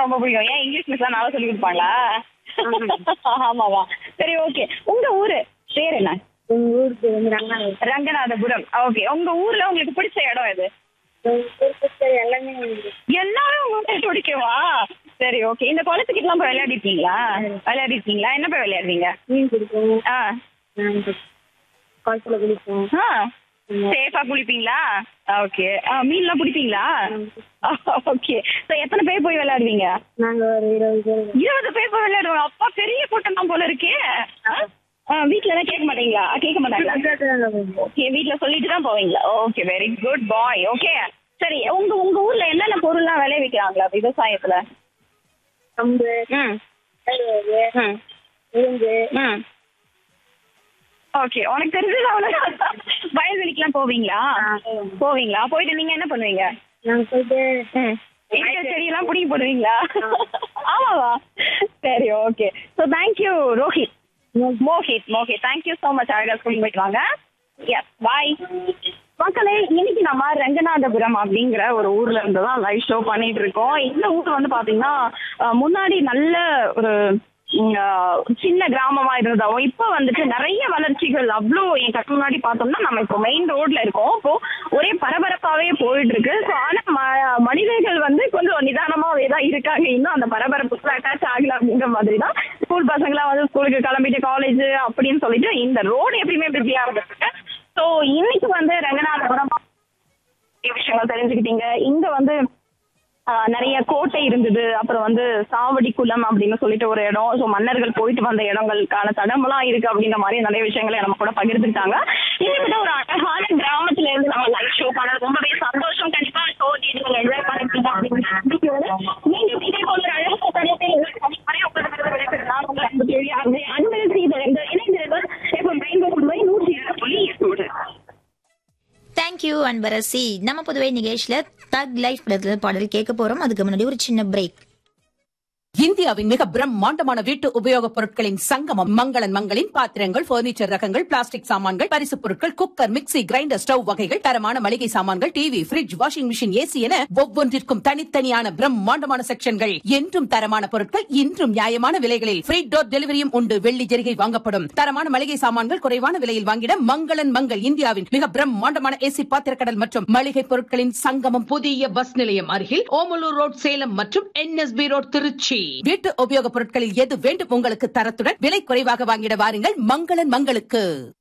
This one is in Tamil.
ரொம்ப பிடிக்கும். ஏன் இங்கிலீஷ் மிஸ் நல்லா சொல்லி கொடுப்பாங்களா? ஆமாவா? சரி, ஓகே. உங்க ஊரு பேர் என்ன? எங்க ஊர் பேர் வந்து ரங்கநாதபுரம். ரங்கநாதபுரம். ஓகே. உங்க ஊர்ல உங்களுக்கு பிடிச்ச இடம் எது? எல்லாமே எல்லாமே உங்களுக்கு பிடிக்குமா? சரி, ஓகே. இந்த குளத்துக்கிட்டலாம் போய் விளையாடிருக்கீங்களா? என்ன போய் விளையாடுவீங்க? மீன் பிடிக்கும், ஆ குளத்துல குளிப்போம். சேஃபா குளிப்பீங்களா? ஓகே. மீன்லாம் பிடிப்பீங்களா? ஓகே. ஸோ எத்தனை பேர் போய் விளையாடுவீங்க? நாங்க ஒரு 20 பேர். 20 பேர் போய் விளையாடுவோம். அப்பா பெரிய கூட்டம் தான் போல இருக்கே. வீட்டுல எல்லாம் கேட்க மாட்டீங்களா? கேட்க மாட்டாங்களா? ஓகே, வீட்டுல சொல்லிட்டு தான் போவீங்களா? ஓகே, வெரி குட் பாய். ஓகே, சரி. உங்க உங்க ஊர்ல என்னென்ன பொருள்லாம் விளைவிக்கிறாங்களா விவசாயத்துல? கம்பு, உளுந்து. ஓகே, உனக்கு தெரிஞ்சது அவ்வளவுதான். வயல்வெளிக்கெல்லாம் போவீங்களா? போயிட்டு நீங்க என்ன பண்ணுவீங்க? நாங்க போயிட்டு இருக்கிற செடியெல்லாம் பிடிங்கி போடுவீங்களா? ஆமாவா? சரி, okay. So thank you Mohit. Thank you so much. அழகா ஸ்கூலிங் போயிட்டு வாங்க. எஸ், பாய். மக்களே, இன்னைக்கு நம்ம ரங்கநாதபுரம் அப்படிங்கிற ஒரு ஊர்ல இருந்து தான் லைவ் ஷோ பண்ணிட்டு இருக்கோம். இந்த ஊர் வந்து பாத்தீங்கன்னா முன்னாடி நல்ல ஒரு சின்ன கிராமமா இருந்ததாவும் இப்ப வந்துட்டு நிறைய வளர்ச்சிகள் அவ்வளோ என் கட்டு முன்னாடி பார்த்தோம்னா நம்ம இப்போ மெயின் ரோட்ல இருக்கோம். இப்போ ஒரே பரபரப்பாவே போயிட்டு இருக்கு. ஸோ ஆனா மனிதர்கள் வந்து கொஞ்சம் நிதானமாவே தான் இருக்காங்க. இன்னும் அந்த பரபரப்புக்கு அட்டாச் ஆகல அப்படிங்கிற மாதிரி தான். ஸ்கூல் பசங்களாம் வந்து ஸ்கூலுக்கு கிளம்பிட்டு காலேஜ் அப்படின்னு சொல்லிட்டு இந்த ரோடு எப்பயுமே பிஸியா இருந்துருக்கு. ஸோ இன்னைக்கு வந்து ரங்கநாதபுரம் விஷயங்கள் தெரிஞ்சுக்கிட்டீங்க. இங்க வந்து நிறைய கோட்டை இருந்தது. அப்புறம் வந்து சாவடி குளம் அப்படின்னு சொல்லிட்டு ஒரு இடம். ஸோ மன்னர்கள் போயிட்டு வந்த இடங்களுக்கான தடமெல்லாம் இருக்கு அப்படின்ற மாதிரி நிறைய விஷயங்களை நம்ம கூட பகிர்ந்துட்டாங்க. இதுக்கிட்ட ஒரு அழகான கிராமத்துல இருந்து நம்ம லைவ் ஷோ பண்ண ரொம்பவே சந்தோஷம். கண்டிப்பா ஷோ நீங்க என்ஜாய் பண்ணிருக்கீங்க அப்படின்னு நீங்க இதே போல ஒரு அழகான தடத்தை தேங்க்யூ அன்பரசி. நம்ம புதுவை நிகழ்ச்சியில தக் லைஃப் பாடல் கேட்க போறோம். அதுக்கு முன்னாடி ஒரு சின்ன பிரேக். இந்தியாவின் மிக பிரம்மாண்டமான வீட்டு உபயோகப் பொருட்களின் சங்கமம் மங்களன் மங்களின் பாத்திரங்கள், பர்னிச்சர் ரகங்கள், பிளாஸ்டிக் சாமான்கள், பரிசுப் பொருட்கள், குக்கர், மிக்ஸி, கிரைண்டர், ஸ்டவ் வகைகள், தரமான மளிகை சாமான்கள், TV, fridge, washing machine, AC என ஒவ்வொன்றிற்கும் தனித்தனியான பிரம்மாண்டமான செக்ஷன்கள். என்றும் தரமான பொருட்கள், இன்றும் நியாயமான விலைகளில் ஃப்ரீ டோர் டெலிவரியும் உண்டு. வெள்ளி ஜெரிகை வாங்கப்படும். தரமான மளிகை சாமான்கள் குறைவான விலையில் வாங்கிட மங்களன் மங்கள் இந்தியாவின் மிக பிரம்மாண்டமான ஏசி பாத்திரக்கடல் மற்றும் மளிகை பொருட்களின் சங்கமம். புதிய பஸ் நிலையம் அருகில் ஓமலூர் ரோட் சேலம் மற்றும் NSB ரோட் திருச்சி. வீட்டு உபயோகப் பொருட்களில் எது வேண்டும் உங்களுக்கு தரத்துடன் விலை குறைவாக வாங்கிட வாருங்கள் மங்களன் மங்களுக்கு.